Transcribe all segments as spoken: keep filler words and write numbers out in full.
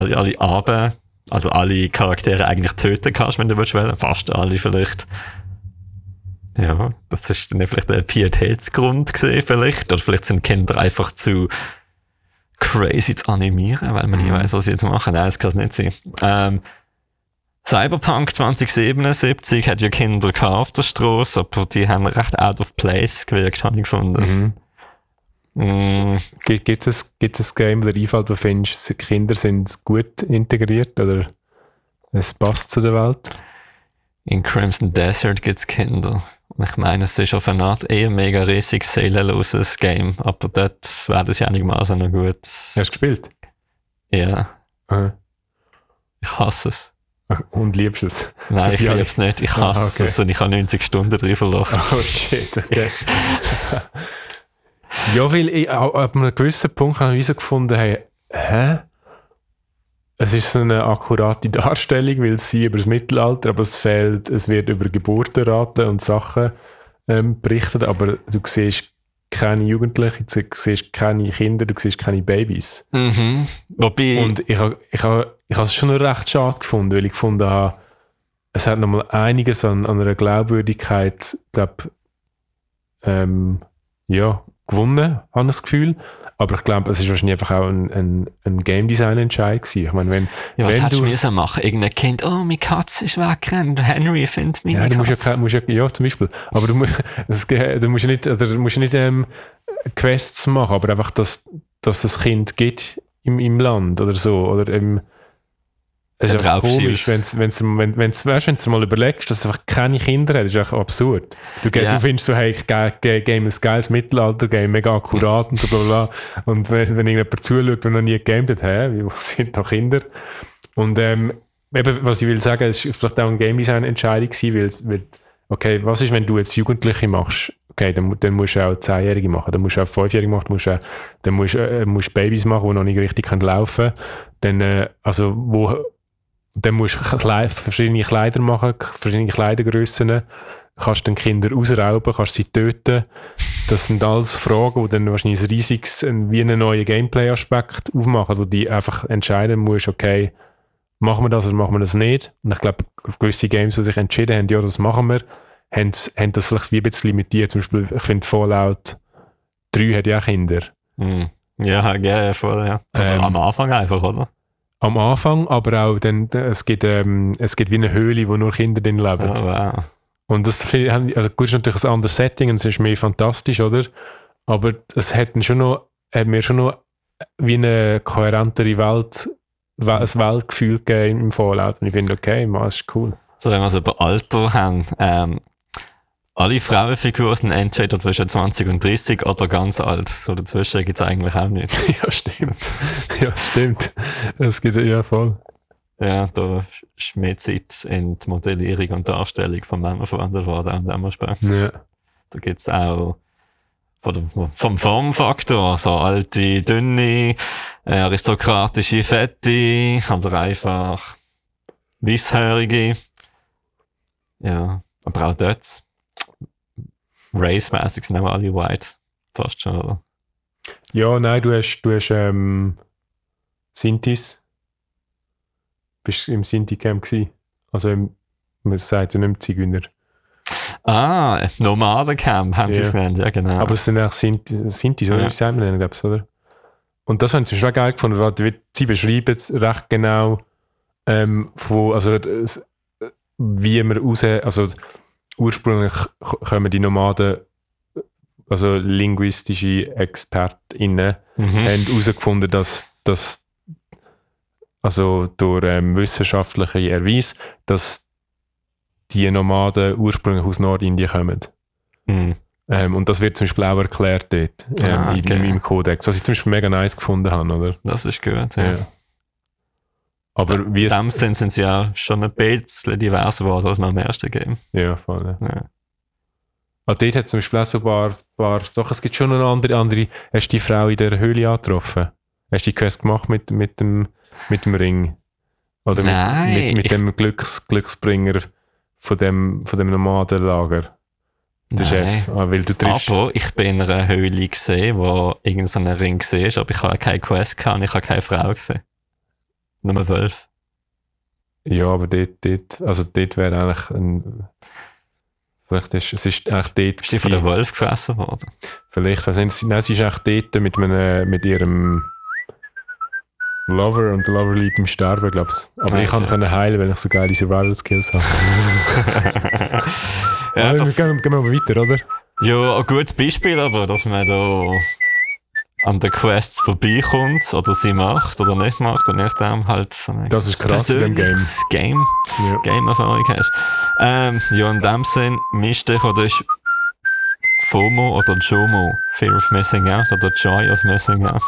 alle, alle Abend, also alle Charaktere eigentlich töten kannst, wenn du willst, fast alle vielleicht. Ja, das ist dann vielleicht ein Pietätsgrund gesehen vielleicht, oder vielleicht sind Kinder einfach zu crazy zu animieren, weil man nicht weiss, was sie jetzt machen. Nein, das kann es nicht sein. Ähm, Cyberpunk zwanzig siebenundsiebzig hat ja Kinder gehabt auf der Straße, aber die haben recht out of place gewirkt, habe ich gefunden. Mhm. Mm. Gibt es ein Game, der einfällt, wo du findest, Kinder sind gut integriert oder es passt zu der Welt? In Crimson Desert gibt es Kinder. Ich meine, es ist auf eine Art eher mega riesig seelenloses Game, aber dort wäre es ja einigermaßen noch gut. Hast du gespielt? Ja. Aha. Ich hasse es. Und liebst es? Nein, so ich liebe es nicht. Ich hasse ah, okay. es und ich habe neunzig Stunden drin verloren. Oh shit, okay. Ja, weil ich ab einem gewissen Punkt habe ich so gefunden, hey, hä? Es ist so eine akkurate Darstellung, weil es sie über das Mittelalter, aber es fehlt, es wird über Geburtenraten und Sachen ähm, berichtet, aber du siehst keine Jugendlichen, du siehst keine Kinder, du siehst keine Babys. Mhm. Wobei... Und ich habe ich ha, ich ha es schon noch recht schade gefunden, weil ich gefunden habe, es hat nochmal einiges an, an einer Glaubwürdigkeit, glaube ähm, ja, gewonnen, habe ich das Gefühl. Aber ich glaube, es ist wahrscheinlich einfach auch ein, ein, ein Game Design Entscheid gewesen. Ich meine, wenn, ja, was wenn hättest du müssen machen? Irgendein Kind, oh, meine Katze ist weggerannt, Henry findet meine ja, du musst Katze. Ja, musst ja, ja, zum Beispiel. Aber du, das, du musst ja nicht, oder du musst ja nicht ähm, Quests machen, aber einfach, dass, dass es Kind gibt im, im Land oder so. Oder im, es ist einfach komisch, wenn's, wenn's, wenn wenn's, weißt, wenn du mal überlegst, dass es einfach keine Kinder hat, ist einfach absurd. Du, yeah. du findest so, hey, ich game ein geiles Mittelalter-Game, mega akkurat und so bla bla. Und wenn, wenn irgendjemand zuschaut, der noch nie gegamed hat, hä, wie sind da Kinder? Und ähm, eben, was ich will sagen, es war vielleicht auch ein Game Design-Entscheidung gewesen, weil, okay, was ist, wenn du jetzt Jugendliche machst? Okay, dann, dann musst du auch Zehnjährige machen, dann musst du auch Fünfjährige machen, dann musst du, auch, dann musst, äh, musst Babys machen, die noch nicht richtig laufen können. Dann, äh, also, wo Dann musst du verschiedene Kleider machen, verschiedene Kleidergrössen. Kannst dann Kinder ausrauben, kannst sie töten. Das sind alles Fragen, die dann wahrscheinlich ein riesiges, wie einen neuen Gameplay-Aspekt aufmachen, wo du einfach entscheiden musst, okay, machen wir das oder machen wir das nicht? Und ich glaube, gewisse Games, die sich entschieden haben, ja, das machen wir, haben, haben das vielleicht wie ein bisschen limitiert. Zum Beispiel, ich finde Fallout drei hat ja auch Kinder. Mm. Ja, ja, voll, ja. Also ähm, am Anfang einfach, oder? Am Anfang, aber auch dann, es gibt, ähm, es gibt wie eine Höhle, wo nur Kinder drin leben. Oh, wow. Und das, also gut, ist natürlich ein anderes Setting und es ist mehr fantastisch, oder? Aber es hat schon noch, hat mir schon noch wie eine kohärentere Welt, ein Weltgefühl gegeben im Fallout. Und ich finde, okay, man, das ist cool. So, wenn wir es über Alter haben, ähm, alle Frauenfiguren sind entweder zwischen zwanzig und dreißig oder ganz alt. So dazwischen gibt es eigentlich auch nicht. Ja, stimmt. Ja, stimmt. Es gibt ja voll. Ja, da ist mehr Zeit in die Modellierung und Darstellung von Männern verwendet worden, an dem Aspekt. Ja. Da gibt es auch vom Formfaktor, so alte, dünne, äh, aristokratische, fette oder einfach weisshörige. Ja, aber auch dort. Race-mäßig sind auch alle white. Fast schon, oder? Ja, nein, du hast, du hast ähm, Sintis. Bist du im Sinti-Camp gewesen? Also, im, man sagt ja nicht mehr Zigeuner. Ah, Nomadencamp haben ja. sie es genannt, ja genau. Aber es sind auch Sinti, Sintis, oder? Ja. Wie sagt man denn, glaubst, oder? Und das haben sie schon geil gefunden, weil sie beschreiben es recht genau, ähm, von, also, wie man raus, also ursprünglich kommen die Nomaden, also linguistische ExpertInnen, Mhm. haben herausgefunden, dass, dass also durch ähm, wissenschaftliche Erweise, dass die Nomaden ursprünglich aus Nordindien kommen. Mhm. Ähm, und das wird zum Beispiel auch erklärt dort, ähm, Ah, okay. in, in meinem Kodex, was ich zum Beispiel mega nice gefunden habe, oder? Das ist gut, ja. Ja. Aber wie In es... dem Sinn sind sie ja schon ein bisschen diverser geworden als noch im ersten Game. Ja, voll, ja. Ja. Also dort hat es zum Beispiel auch so ein paar, paar... Doch, es gibt schon noch eine andere, andere... Hast du die Frau in der Höhle angetroffen? Hast du die Quest gemacht mit, mit, dem, mit dem Ring? Oder mit, Nein, mit, mit ich- dem Glücks, Glücksbringer von dem, von dem Nomadenlager? Der Nein. Chef. Ah, weil du triffst... Aber ich bin in einer Höhle gesehen, wo irgendein so Ring war, aber ich habe keine Quest gehabt und ich habe keine Frau gesehen. Nummer zwölf. Ja, aber dort, dort, also dort wäre eigentlich ein... Vielleicht ist es ist eigentlich dort... Ist die von der Wolf gefressen worden? Vielleicht, also, nein, sie ist eigentlich dort mit, einem, mit ihrem Lover und der Lover liegt im Sterben, glaube ich. Aber okay. Ich kann können heilen, weil ich so geile Survival-Skills habe. Ja, aber das, gehen, gehen wir mal weiter, oder? Ja, ein gutes Beispiel, aber dass man da an den Quests vorbeikommt oder sie macht oder nicht macht und nicht dem halt so eine das ist krass in dem Game. Game, ja. Game-Erfahrung hast. Ähm, ja, in dem Sinn, mein Stichwort ist FOMO oder JOMO, Fear of Missing Out oder Joy of Missing Out.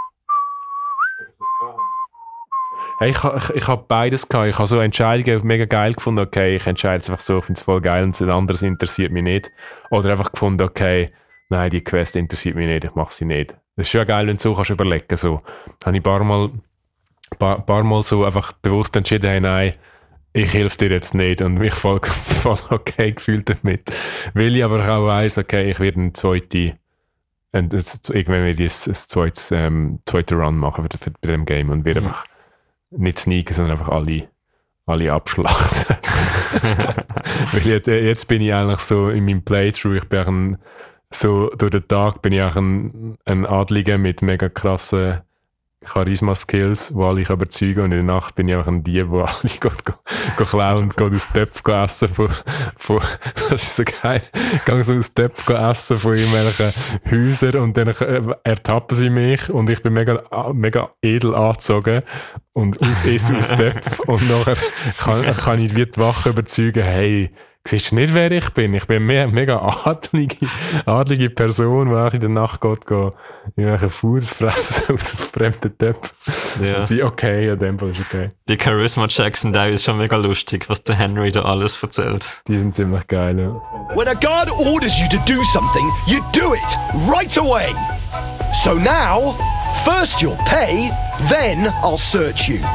Hey, ich ich, ich habe beides gehabt. Ich habe so Entscheidungen mega geil gefunden, okay, ich entscheide es einfach so, ich finde es voll geil und das andere interessiert mich nicht. Oder einfach gefunden, okay, nein, die Quest interessiert mich nicht, ich mache sie nicht. Das ist schon geil, wenn du so kannst überlegen. So. Habe ich ein paar Mal, paar, paar Mal so einfach bewusst entschieden, hey, nein, ich helfe dir jetzt nicht und mich voll, voll okay gefühlt damit. Weil ich aber auch weiss, okay, ich werde eine zweite, ein, irgendwann werde ich ein, ein zweites, ähm, zweite Run machen für, für, bei dem Game und werde mhm. einfach nicht sneaken, sondern einfach alle, alle abschlachten. Weil jetzt, jetzt bin ich eigentlich so in meinem Playthrough, ich bin ein so durch den Tag bin ich auch ein, ein Adliger mit mega krassen Charisma-Skills, die alle überzeugen, und in der Nacht bin ich auch ein Dieb, der alle geht, geht, geht klauen und geht aus Töpfen essen von, von, das ist so geil, ich gehe so aus Töpfen essen von irgendwelchen Häusern und dann ertappen sie mich und ich bin mega, mega edel angezogen und aus Essen aus Töpfen und nachher kann, kann ich wie die Wache überzeugen, hey, siehst du nicht, wer ich bin? Ich bin eine mega adlige, adlige Person, die auch in der Nacht geht, geht irgendwelche Food fressen aus fremden Töpfen. Ja. Sie, okay, in dem Fall ist okay. Die Charisma-Checks sind auch schon mega lustig, was der Henry da alles erzählt. Die sind ziemlich geil, ja. When a guard orders you to do something, you do it right away. So now, first you'll pay, then I'll search you.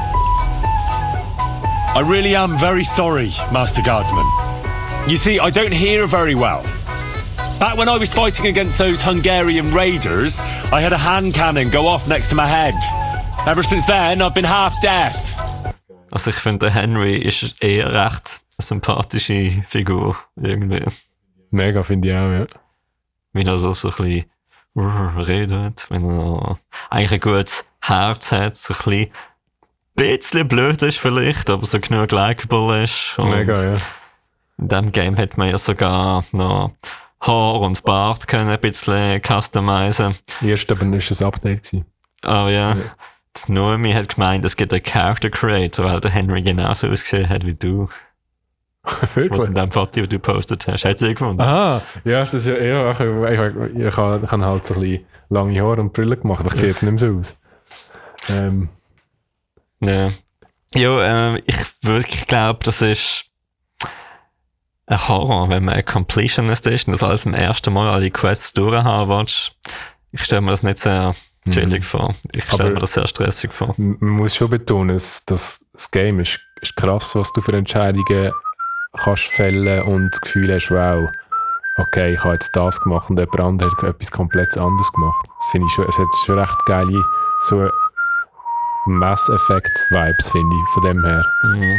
I really am very sorry, Master Guardsman. You see, I don't hear very well. Back when I was fighting against those Hungarian raiders, I had a hand cannon go off next to my head. Ever since then, I've been half deaf. Also ich finde, der Henry ist eher recht eine sympathische Figur, irgendwie. Mega, finde ich auch, ja. Wie er so, so ein bisschen redet, wenn er eigentlich ein gutes Herz hat, so ein bisschen, bisschen blöd ist vielleicht, aber so genug likeable ist. Und mega, ja. in diesem Game hat man ja sogar noch Haar und Bart können ein bisschen customizen. Erst aber war es ein Update gewesen. Oh ja. ja. Das Noemi hat gemeint, es gibt einen Character Creator, weil der Henry genauso ausgesehen hat wie du. Wirklich? In dem Foto, das du gepostet hast. Hat sie gefunden? Aha, ja, das ist ja, ja ich, ich, ich, ich habe halt so ein bisschen lange Haare und Brille gemacht, aber ich sehe jetzt nicht mehr so aus. Ähm. Ja, ja ähm, ich wirklich glaube, das ist ein Horror, wenn man ein Completionist ist und das alles zum ersten Mal alle Quests durchhaben willst. Ich stelle mir das nicht sehr chillig mhm. vor. Ich stelle mir das sehr stressig vor. Man muss schon betonen, dass das Game ist, ist krass, was du für Entscheidungen kannst fällen und das Gefühl hast, wow, okay, ich habe jetzt das gemacht und jemand anderes hat etwas komplett anderes gemacht. Das finde ich schon, es hat schon recht geile so Mass Effect Vibes, finde ich, von dem her. Mhm.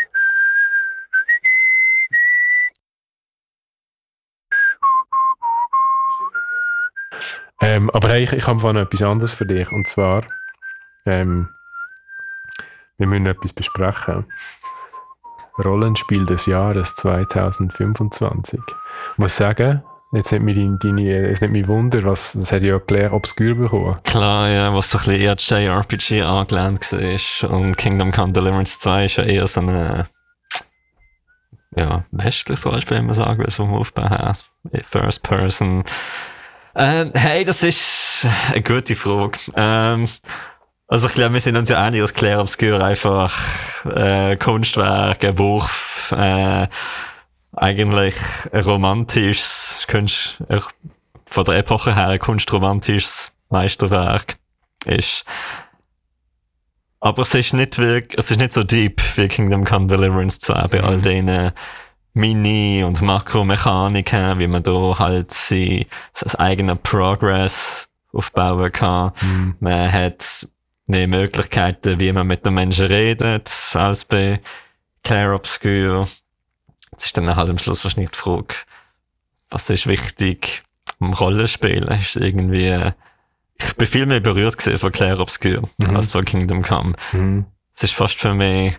Ähm, aber hey, ich, ich habe noch etwas anderes für dich. Und zwar, ähm, wir müssen etwas besprechen. Rollenspiel des Jahres zwanzig fünfundzwanzig. Ich muss sagen, jetzt nicht mein, deine, es nicht mein Wunder, was, das hat ja Claire obskur bekommen. Klar, ja, was so ein bisschen eher J R P G angelehnt war. Und Kingdom Come Deliverance zwei ist ja eher so eine, ja, westliches Rollenspiel, wenn man sagen will, vom Aufbau her. First Person. Ähm, hey, das ist eine gute Frage. Ähm, also ich glaube, wir sind uns ja einig, dass Claire Obscur einfach äh, Kunstwerk, ein Wurf, äh, eigentlich ein romantisches, Kunst, äh, von der Epoche her ein kunstromantisches Meisterwerk ist. Aber es ist nicht wirklich, es ist nicht so deep wie Kingdom Come Deliverance zwei bei all den Mini- und Makromechaniken, wie man da halt sein, sein eigener Progress aufbauen kann. Mhm. Man hat mehr Möglichkeiten, wie man mit den Menschen redet, als bei Clair Obscur. Jetzt ist dann halt am Schluss wahrscheinlich die Frage, was ist wichtig am Rollenspielen? Ist irgendwie, ich bin viel mehr berührt gewesen von Clair Obscur mhm. als von Kingdom Come. Mhm. Es ist fast für mich,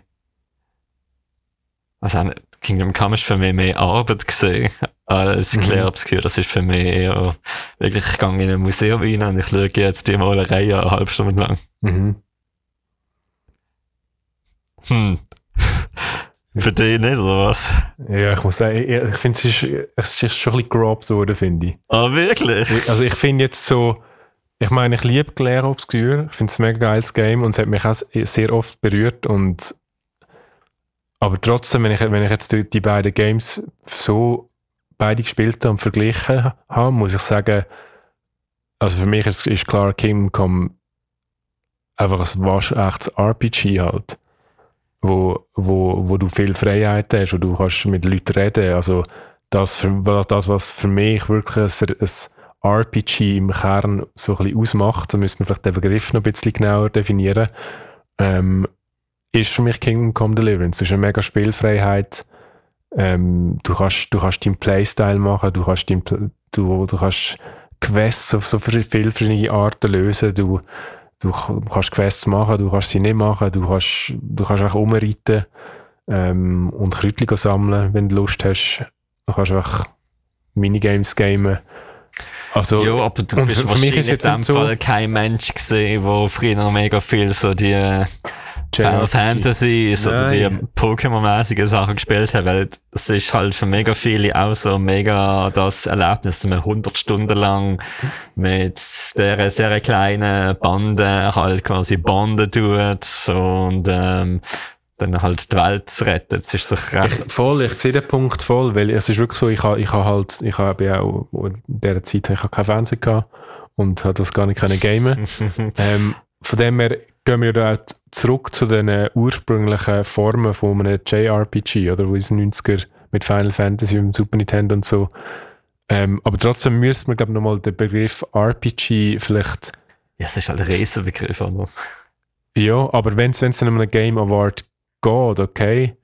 also Kingdom Come ist für mich mehr Arbeit gewesen als Clair mhm. Obscur. Das ist für mich eher wirklich, ich gehe in ein Museum rein und ich schaue jetzt die Malerei eine halbe Stunde lang. Mhm. Hm. Für dich nicht, oder was? Ja, ich muss sagen, ich, ich finde, es ist, es ist schon ein bisschen gerobbt worden, finde ich. Ah, wirklich? Also ich finde jetzt so, ich meine, ich liebe Clair Obscur, ich finde es ein mega geiles Game und es hat mich auch sehr oft berührt und aber trotzdem, wenn ich, wenn ich jetzt die, die beiden Games so beide gespielt habe und verglichen habe, muss ich sagen, also für mich ist, ist klar Kingdom Come einfach ein waschechtes R P G halt. Wo, wo, wo du viel Freiheit hast, wo du kannst mit Leuten reden. Also das, für, das was für mich wirklich ein, ein R P G im Kern so ein bisschen ausmacht, da müssen wir vielleicht den Begriff noch ein bisschen genauer definieren, ähm, ist für mich Kingdom Come Deliverance. Es ist eine mega Spielfreiheit. Ähm, du kannst, du kannst deinen Playstyle machen, du kannst, dein, du, du kannst Quests auf so viele verschiedene Arten lösen. Du Du kannst Quests machen, du kannst sie nicht machen, du kannst, du kannst einfach rumreiten ähm, und Kräutchen sammeln, wenn du Lust hast. Du kannst einfach Minigames gamen. Also, ja, aber du bist für, für mich ist jetzt in dem so Fall kein Mensch gesehen, der früher noch mega viel so die Final Fantasy oder die Pokémon-mäßige Sachen gespielt hat, weil das ist halt für mega viele auch so mega das Erlebnis, dass man hundert Stunden lang mit der sehr kleinen Bande halt quasi Bande tut und ähm, dann halt die Welt retten. Das ist so recht. Ich, voll, ich sehe den Punkt voll, weil es ist wirklich so, ich habe ich ha halt, ich habe ja auch in dieser Zeit ich hab kein Fernsehen gehabt und habe das gar nicht können gamen. ähm, von dem her gehen wir da zurück zu den ursprünglichen Formen von einem J R P G, oder, wo in den neunziger mit Final Fantasy und Super Nintendo und so. Ähm, aber trotzdem müsste man, glaube ich, nochmal den Begriff R P G vielleicht... Ja, es ist halt ein Riesenbegriff, oder? Ja, aber wenn es dann um einen Game Award geht, okay.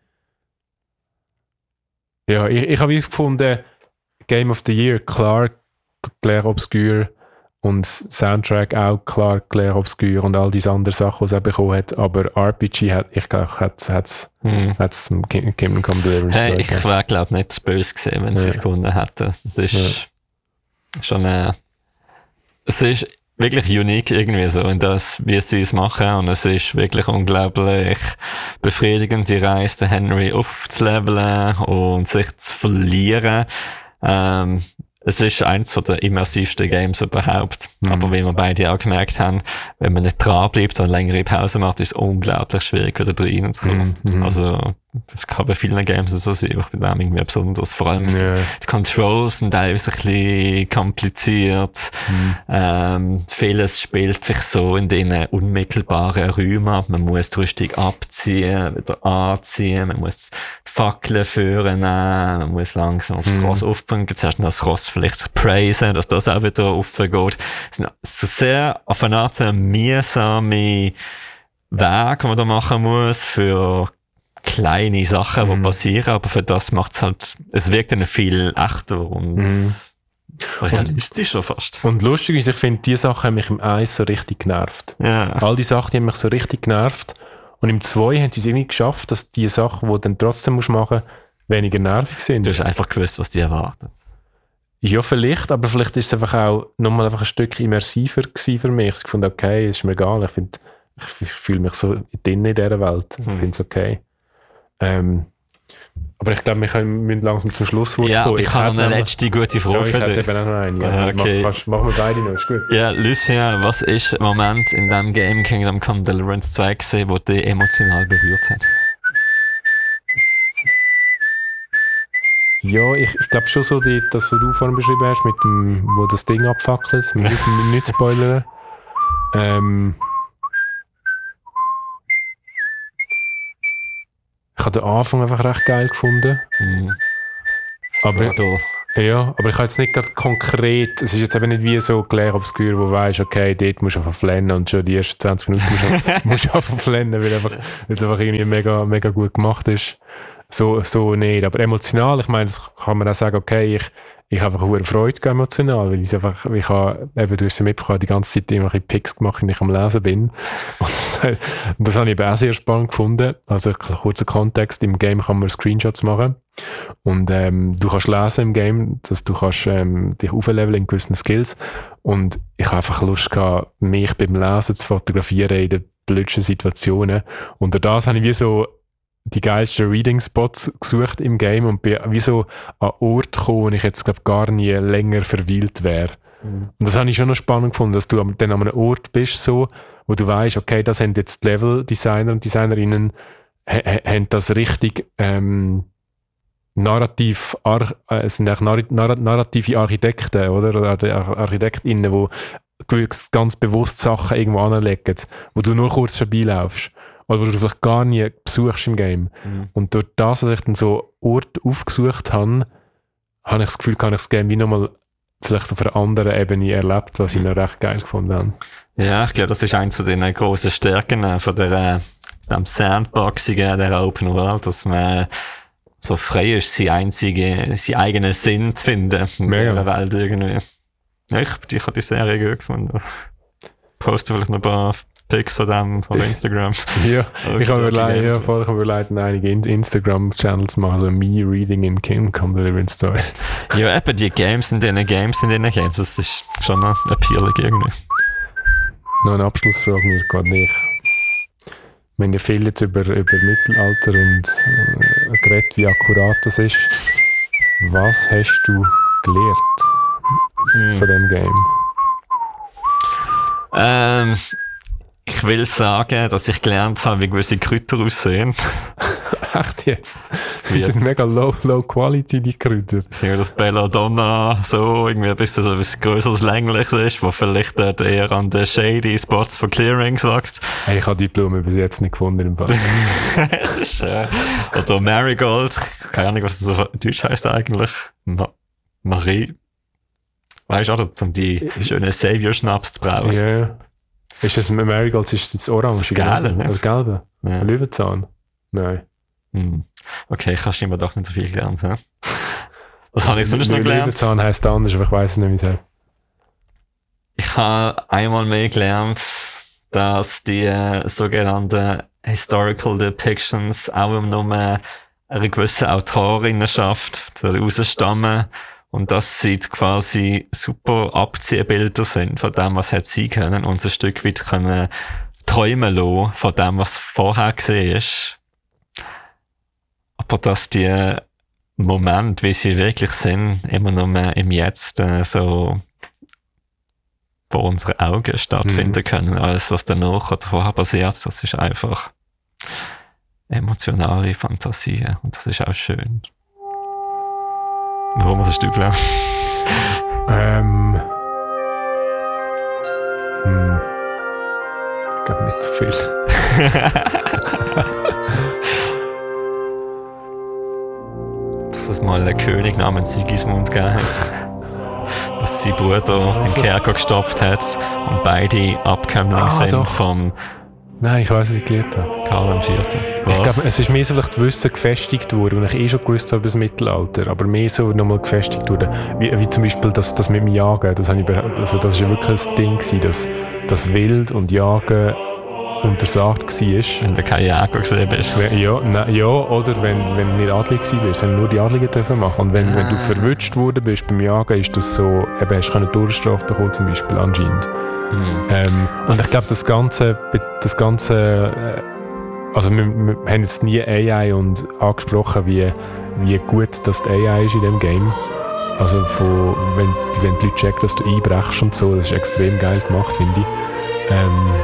Ja, ich, ich habe gefunden, Game of the Year, klar, Clair Obscur, und Soundtrack auch klar, Clair Obscur und all diese anderen Sachen, die es auch bekommen hat. Aber R P G hat, ich glaube, hat es hm. Kingdom Come Deliverance. Hey, ich wäre, glaube ich, nicht böse gewesen, wenn ja. sie es gewonnen hätten. Es ist ja. schon äh, es ist wirklich unique irgendwie so, in das, wie sie es machen. Und es ist wirklich unglaublich befriedigend, die Reise, den Henry aufzuleveln und sich zu verlieren. Ähm, Es ist eins der immersivsten Games überhaupt. Mhm. Aber wie wir beide auch gemerkt haben, wenn man nicht dran bleibt und längere Pause macht, ist es unglaublich schwierig, wieder reinzukommen. Mhm. Also, das kann bei vielen Games so sein, aber bei dem irgendwie besonders. Vor allem ja. die Controls sind teilweise ein bisschen kompliziert. Mhm. Ähm, vieles spielt sich so in den unmittelbaren Räumen ab. Man muss die Rüstung abziehen, wieder anziehen, man muss die Fackeln führen, man muss langsam aufs mhm. Ross aufbringen, zuerst noch das Ross vielleicht praisen, dass das auch wieder aufgeht. Es sind so sehr auf eine Art mühsame Weg, die man da machen muss für kleine Sachen, die mm. passieren, aber für das macht es halt, es wirkt dann viel echter und mm. realistischer fast. Und lustig ist, ich finde, die Sachen haben mich im eins so richtig genervt. Ja. All die Sachen, die haben mich so richtig genervt. Und im zwei haben sie es irgendwie geschafft, dass die Sachen, die du dann trotzdem musst machen, weniger nervig sind. Du hast einfach gewusst, was die erwarten. Ja, vielleicht, aber vielleicht ist es einfach auch nochmal einfach ein Stück immersiver gewesen für mich. Ich fand, okay, ist mir egal. Ich finde, ich, ich fühle mich so drin in dieser Welt. Ich finde es okay. Ähm, aber ich glaube, wir können, müssen langsam zum Schlusswort ja, kommen. Aber ich, ich habe noch eine letzte gute Frage ja, für dich. Ich hätte eben auch noch eine. Ja, okay. mach, machen wir beide noch, ist gut. Ja, Lucien, was ist im Moment in diesem Game Kingdom Come Deliverance zwei gesehen, wo dich emotional berührt hat? Ja, ich, ich glaube schon so, die, das, was du vorhin beschrieben hast, mit dem, wo das Ding abfackelt, mit nicht, nicht spoilern. Ähm, ich habe den Anfang einfach recht geil gefunden. Mm. Aber, Ja, aber ich habe jetzt nicht gerade konkret, es ist jetzt eben nicht wie so Clair Obscur, wo du weißt, okay, dort musst du einfach flennen und schon die ersten zwanzig Minuten musst du, musst du einfach flennen, weil, einfach, weil es einfach irgendwie mega, mega gut gemacht ist. So, so nicht. Aber emotional, ich meine, das kann man auch sagen, okay, ich, ich habe einfach eine Freude emotional, weil ich einfach, ich habe, eben, du hast ja mitbekommen, die ganze Zeit immer ein bisschen Picks gemacht, wenn ich am Lesen bin. Und das, und das habe ich eben auch sehr spannend gefunden. Also, kurzer Kontext, im Game kann man Screenshots machen. Und ähm, du kannst lesen im Game, dass du kannst ähm, dich aufleveln in gewissen Skills. Und ich habe einfach Lust gehabt, mich beim Lesen zu fotografieren in den blödsten Situationen. Und durch das habe ich wie so die geilsten Reading-Spots gesucht im Game und bin wie so an Ort gekommen, wo ich jetzt glaub, gar nie länger verweilt wäre. Mhm. Und das habe ich schon noch spannend gefunden, dass du dann an einem Ort bist, so, wo du weißt, okay, das haben jetzt Level-Designer und Designerinnen ha- haben das richtig ähm, narrativ, ar- äh, sind narr- narr- narrative Architekten, oder? Oder Ar- ArchitektInnen, die ganz bewusst Sachen irgendwo anlegen, wo du nur kurz vorbeilaufst. Oder wo du vielleicht gar nie besuchst im Game. Mhm. Und durch das, dass ich dann so Orte aufgesucht habe, habe ich das Gefühl, kann ich das Game wie nochmal vielleicht auf einer anderen Ebene erlebt, was ich noch recht geil gefunden habe. Ja, ich glaube, das ist eins von den grossen Stärken von der, dem Sandboxing, der Open World, dass man so frei ist, seinen einzigen, seinen eigenen Sinn zu finden in Mega. der Welt irgendwie. Ja, ich, ich habe die Serie gut gefunden. Poste vielleicht noch ein paar Pics von dem, von Instagram. Ja, ich habe überlegt, ja, voll, ich habe überlegt, einige Instagram-Channels machen, so Me Reading in Kingdom Deliverance Story. Ja, eben die Games in diesen Games in diesen Games, das ist schon appealing irgendwie. Noch eine Abschlussfrage, mir geht nicht. Wir haben ja viel jetzt über, über Mittelalter und äh, geredet, wie akkurat das ist. Was hast du gelernt hm. von dem Game? Ähm, ich will sagen, dass ich gelernt habe, wie gewisse Kräuter aussehen. Echt jetzt? Die sind mega low, low quality, die Kräuter. Ja, das Belladonna so irgendwie ein bisschen so etwas grösseres, längliches ist, wo vielleicht eher an den shady Spots von Clearings wächst. Hey, ich habe die Blume bis jetzt nicht gefunden im Bad. Es ist, äh, oder Marigold, keine Ahnung, was das auf Deutsch heisst eigentlich. Ma- Marie. Weißt du, oder? Um die schönen Savior-Schnaps zu brauen. Ja, ja. Ist das Marigold, ist das Orange? Das Gelbe, ne? Das Gelbe? Ja. Löwenzahn? Nein. Hm. Okay, ich habe scheinbar doch nicht so viel gelernt. Ja? Was habe ich sonst noch gelernt? Löwenzahn heisst anders, aber ich weiss nicht, wie es heißt. Ich habe einmal mehr gelernt, dass die äh, sogenannten Historical Depictions auch um nur eine gewisse Autorinnenschaft rausstammen und dass sie quasi super Abziehbilder sind von dem, was hätte sein können und ein Stück weit können träumen lassen von dem, was vorher gesehen ist. Aber dass die Momente, wie sie wirklich sind, immer nur mehr im Jetzt äh, so vor unseren Augen stattfinden mhm. können. Alles, was danach oder vorher passiert, das ist einfach emotionale Fantasie und das ist auch schön. Warum hast du gelernt? Ähm. Hm. Ich glaube nicht so viel. Dass es mal einen König namens Sigismund gegeben hat, was sein Bruder im Kerker gestopft hat und beide Abkömmlinge ah, sind doch. vom Nein, ich weiss, was ich gelernt habe. Karl der Vierte. Ich glaube, es ist mehr so vielleicht Wissen gefestigt worden, und ich eh schon gewusst habe über das Mittelalter, aber mehr so nochmal gefestigt wurde. Wie, wie zum Beispiel das, das mit dem Jagen. Das, habe ich, also das ist ja wirklich ein Ding gewesen, dass das Wild und Jagen untersagt war. Wenn du kein Jäger gesehen bist. Wenn, ja, ne, ja, oder wenn, wenn du nicht adlig gewesen bist, haben nur die Adligen dürfen machen. Und wenn, ah. wenn du verwünscht worden bist beim Jagen, ist das so, eben hast du eine Todesstrafe bekommen zum Beispiel anscheinend. Hm. Ähm, und ich glaube, das Ganze, das Ganze äh, also wir, wir haben jetzt nie A I und angesprochen, wie, wie gut das die A I ist in dem Game. Also von, wenn, wenn die Leute checken, dass du einbrechst und so, das ist extrem geil gemacht, finde ich. Ähm,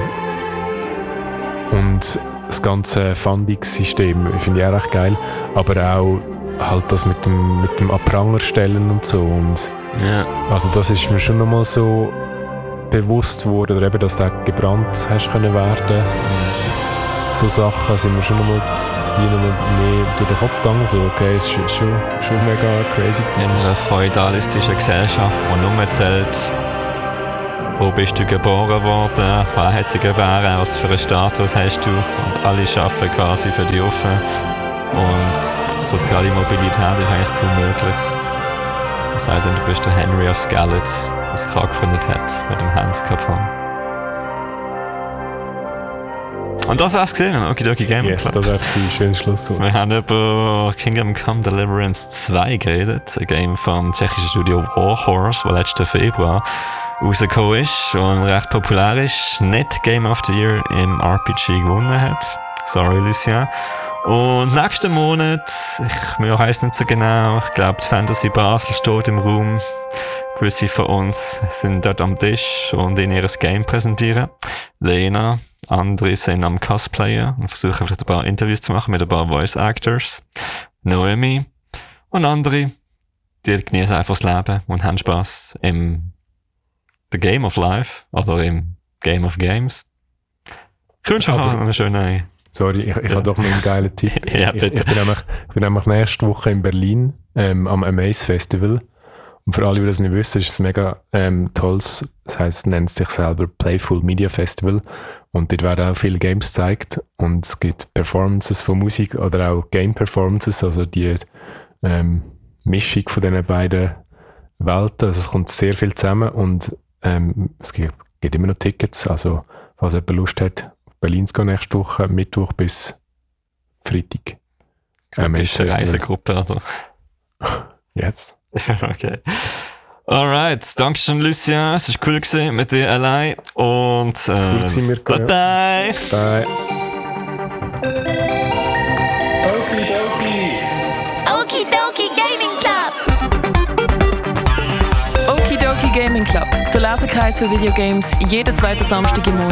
und das ganze Funding-System finde ich auch recht geil, aber auch halt das mit dem, mit dem Abpranger stellen und so. Und ja. Also das ist mir schon nochmal so bewusst worden, oder eben, dass du gebrannt hast können werden. So Sachen sind mir schon nochmal wie noch mehr durch den Kopf gegangen. So, okay, es ist schon, schon mega crazy In gewesen. einer feudalistischen Gesellschaft, die nur zählt, wo bist du geboren worden, wer hat dich gebären, was für einen Status hast du, und alle arbeiten quasi für dich offen. Und soziale Mobilität ist eigentlich kaum möglich. Es sei denn, du bist der Henry of Scarlet, was sich angefunden hat mit dem Hans Capone. Und das war's gesehen, Okidoki Gaming Yes, Club. das wäre ein schönes Schlusswort. Wir haben über Kingdom Come Deliverance zwei geredet, ein Game vom tschechischen Studio Warhorse, das letzten Februar rausgekommen ist und recht populär ist, nicht Game of the Year im R P G gewonnen hat. Sorry, Lucien. Und nächsten Monat, ich mir weiss nicht so genau, ich glaube, die Fantasy Basel steht im Raum. Gewisse von uns sind dort am Tisch und in ihr Game präsentieren. Lena, andere sind am Cosplayer und versuchen vielleicht ein paar Interviews zu machen mit ein paar Voice Actors. Noemi und andere, die genießen einfach das Leben und haben Spass im The Game of Life oder im Game of Games. Ich wünsche euch Aber- eine schöne... Sorry, ich, ich Ja. habe doch noch einen geilen Tipp. Ja, ich, bitte. ich, bin nämlich, ich bin nämlich nächste Woche in Berlin ähm, am Amaze Festival. Und für alle, die das nicht wissen, ist es mega ähm, tolles, das heisst, es nennt sich selber Playful Media Festival. Und dort werden auch viele Games gezeigt. Und es gibt Performances von Musik oder auch Game-Performances, also die ähm, Mischung von diesen beiden Welten. Also es kommt sehr viel zusammen und ähm, es gibt, gibt immer noch Tickets. Also, falls jemand Lust hat, auf Berlin zu gehen nächste Woche, Mittwoch bis Freitag. Das ist eine Festival. Reisegruppe, oder? Jetzt. Okay. Alright, danke schön, Lucien. Es war cool gewesen mit dir allein. Und äh, Cool gewesen, Mirko, bye ja. bye. Bye. Okidoki Gaming Club! Okidoki Gaming Club, der Lesekreis für Videogames, jeden zweiten Samstag im Monat.